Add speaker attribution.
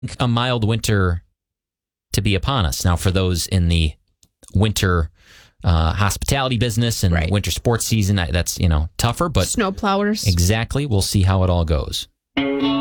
Speaker 1: a mild winter to be upon us. Now, for those in the winter hospitality business and winter sports season, that's, tougher. But
Speaker 2: snowplowers.
Speaker 1: Exactly. We'll see how it all goes.